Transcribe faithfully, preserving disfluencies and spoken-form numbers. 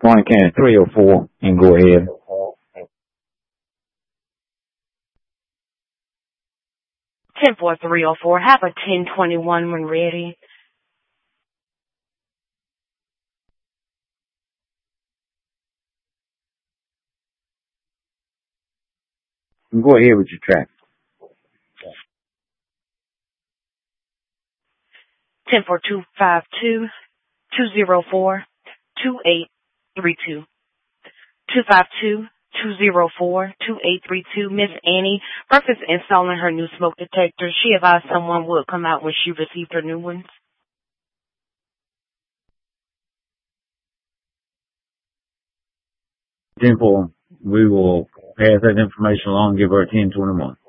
Swanee County three oh four, and go ahead. ten four three oh four, have a ten twenty-one when ready. Go ahead with your track. ten four two five two, two oh four, two eight three two. two five two, two oh four, two eight three two. Miss Annie, purpose installing her new smoke detector. She advised someone would come out when she received her new ones. ten four, we will pass that information along and give her a ten twenty-one.